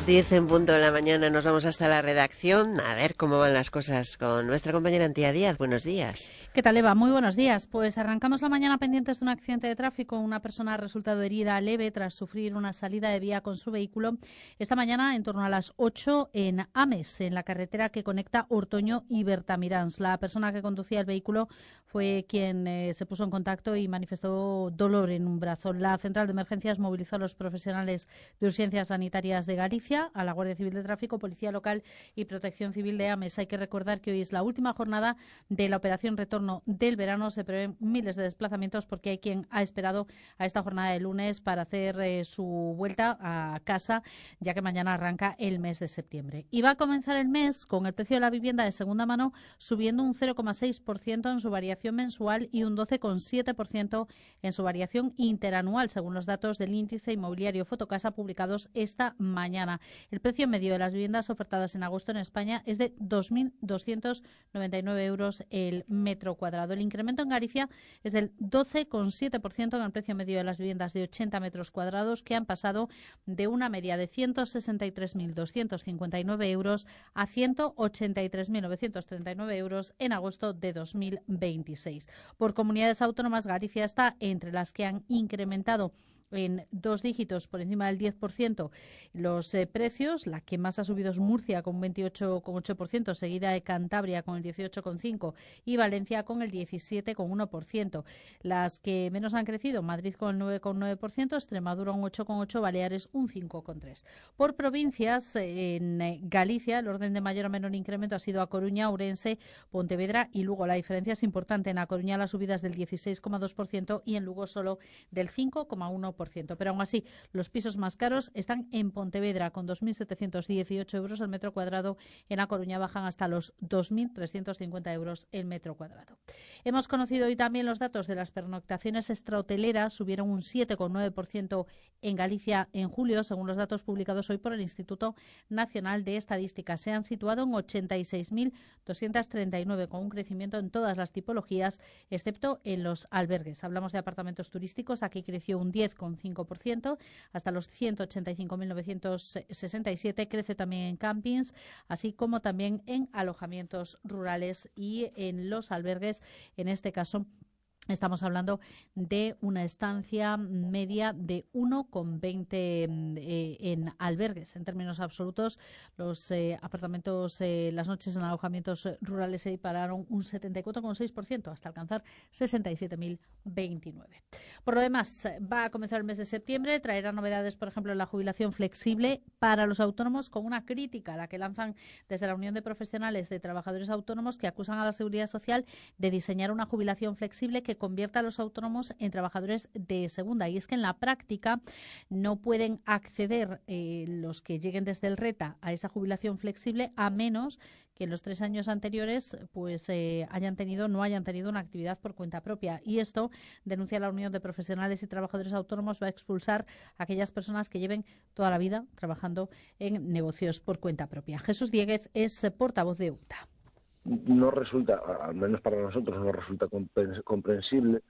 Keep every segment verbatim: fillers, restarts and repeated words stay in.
las diez en punto de la mañana nos vamos hasta la redacción a ver cómo van las cosas con nuestra compañera Antía Díaz. Buenos días. ¿Qué tal, Eva? Muy buenos días. Pues arrancamos la mañana pendientes de un accidente de tráfico. Una persona ha resultado herida leve tras sufrir una salida de vía con su vehículo esta mañana en torno a las ocho en Ames, en la carretera que conecta Ortoño y Bertamiráns. La persona que conducía el vehículo fue quien eh, se puso en contacto y manifestó dolor en un brazo. La central de emergencias movilizó a los profesionales de urgencias sanitarias de Galicia, a la Guardia Civil de Tráfico, Policía Local y Protección Civil de Ames. Hay que recordar que hoy es la última jornada de la operación retorno del verano. Se prevén miles de desplazamientos porque hay quien ha esperado a esta jornada de lunes para hacer eh, su vuelta a casa, ya que mañana arranca el mes de septiembre. Y va a comenzar el mes con el precio de la vivienda de segunda mano subiendo un cero coma seis por ciento en su variación mensual y un doce coma siete por ciento en su variación interanual, según los datos del índice inmobiliario Fotocasa publicados esta mañana. El precio medio de las viviendas ofertadas en agosto en España es de dos mil doscientos noventa y nueve euros el metro cuadrado. El incremento en Galicia es del doce coma siete por ciento en el precio medio de las viviendas de ochenta metros cuadrados, que han pasado de una media de ciento sesenta y tres mil doscientos cincuenta y nueve euros a ciento ochenta y tres mil novecientos treinta y nueve euros en agosto de dos mil veintiséis. Por comunidades autónomas, Galicia está entre las que han incrementado en dos dígitos por encima del diez por ciento los eh, precios. La que más ha subido es Murcia con un veintiocho coma ocho por ciento, seguida de Cantabria con el dieciocho coma cinco por ciento y Valencia con el diecisiete coma uno por ciento. Las que menos han crecido, Madrid con el nueve coma nueve por ciento, Extremadura un ocho coma ocho por ciento, Baleares un cinco coma tres por ciento. Por provincias, en eh, Galicia el orden de mayor a menor incremento ha sido A Coruña, Ourense, Pontevedra y Lugo. La diferencia es importante. En A Coruña la subida es del dieciséis coma dos por ciento y en Lugo solo del cinco coma uno por ciento. Pero aún así, los pisos más caros están en Pontevedra con dos mil setecientos dieciocho euros el metro cuadrado. En A Coruña bajan hasta los dos mil trescientos cincuenta euros el metro cuadrado. Hemos conocido hoy también los datos de las pernoctaciones extrahoteleras. Subieron un siete coma nueve por ciento en Galicia en julio, según los datos publicados hoy por el Instituto Nacional de Estadística. Se han situado en ochenta y seis mil doscientos treinta y nueve, con un crecimiento en todas las tipologías, excepto en los albergues. Hablamos de apartamentos turísticos. Aquí creció un diez coma cinco por ciento hasta los ciento ochenta y cinco mil novecientos sesenta y siete. Crece también en campings, así como también en alojamientos rurales y en los albergues. En este caso, estamos hablando de una estancia media de uno coma veinte eh, en albergues. En términos absolutos, los eh, apartamentos, eh, las noches en alojamientos rurales se dispararon un setenta y cuatro coma seis por ciento hasta alcanzar sesenta y siete mil veintinueve. Por lo demás, va a comenzar el mes de septiembre. Traerá novedades, por ejemplo, en la jubilación flexible para los autónomos, con una crítica a la que lanzan desde la Unión de Profesionales de Trabajadores Autónomos, que acusan a la Seguridad Social de diseñar una jubilación flexible que convierta a los autónomos en trabajadores de segunda. Y es que en la práctica no pueden acceder eh, los que lleguen desde el RETA a esa jubilación flexible, a menos que en los tres años anteriores pues eh, hayan tenido no hayan tenido una actividad por cuenta propia. Y esto, denuncia la Unión de Profesionales y Trabajadores Autónomos, va a expulsar a aquellas personas que lleven toda la vida trabajando en negocios por cuenta propia. Jesús Dieguez es portavoz de U T A. No resulta, al menos para nosotros, no resulta comprensible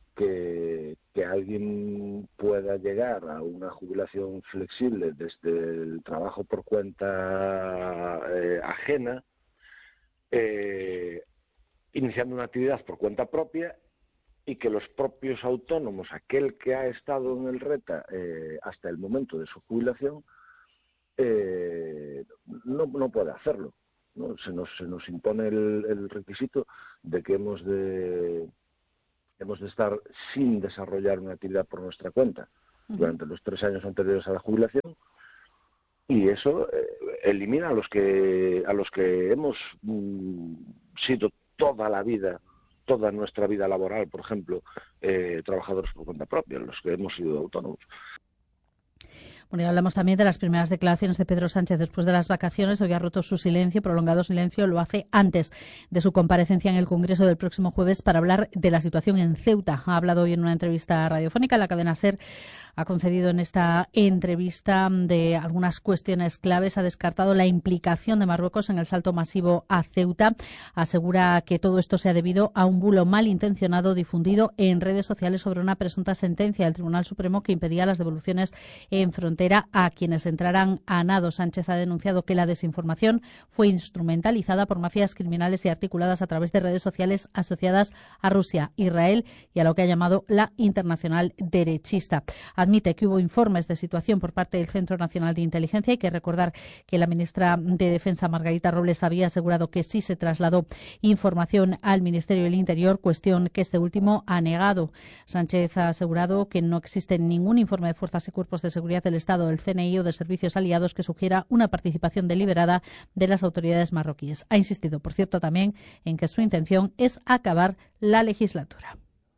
que, que alguien pueda llegar a una jubilación flexible desde el trabajo por cuenta eh, ajena, eh, iniciando una actividad por cuenta propia, y que los propios autónomos, aquel que ha estado en el RETA eh, hasta el momento de su jubilación, eh, no, no puede hacerlo. ¿No? Se nos, se nos impone el, el requisito de que hemos de, hemos de estar sin desarrollar una actividad por nuestra cuenta durante los tres años anteriores a la jubilación, y eso eh, elimina a los que a los que hemos mm, sido toda la vida, toda nuestra vida laboral, por ejemplo, eh, trabajadores por cuenta propia, los que hemos sido autónomos. Bueno, y hablamos también de las primeras declaraciones de Pedro Sánchez después de las vacaciones. Hoy ha roto su silencio, prolongado silencio. Lo hace antes de su comparecencia en el Congreso del próximo jueves para hablar de la situación en Ceuta. Ha hablado hoy en una entrevista radiofónica. La cadena SER ha concedido en esta entrevista de algunas cuestiones claves. Ha descartado la implicación de Marruecos en el salto masivo a Ceuta. Asegura que todo esto se ha debido a un bulo malintencionado difundido en redes sociales sobre una presunta sentencia del Tribunal Supremo que impedía las devoluciones en frontera frontera a quienes entrarán a nado. Sánchez ha denunciado que la desinformación fue instrumentalizada por mafias criminales y articuladas a través de redes sociales asociadas a Rusia, Israel y a lo que ha llamado la internacional derechista. Admite que hubo informes de situación por parte del Centro Nacional de Inteligencia. Hay que recordar que la ministra de Defensa, Margarita Robles, había asegurado que sí se trasladó información al Ministerio del Interior, cuestión que este último ha negado. Sánchez ha asegurado que no existe ningún informe de fuerzas y cuerpos de seguridad del Estado, del C N I o de servicios aliados que sugiera una participación deliberada de las autoridades marroquíes. Ha insistido, por cierto, también en que su intención es acabar la legislatura.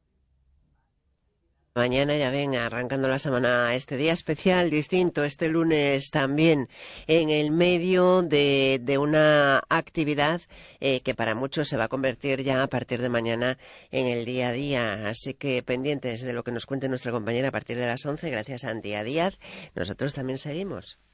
Mañana, ya ven, arrancando la semana, este día especial, distinto, este lunes también, en el medio de, de una actividad eh, que para muchos se va a convertir ya a partir de mañana en el día a día. Así que pendientes de lo que nos cuente nuestra compañera a partir de las once, gracias a Antía Díaz. Nosotros también seguimos.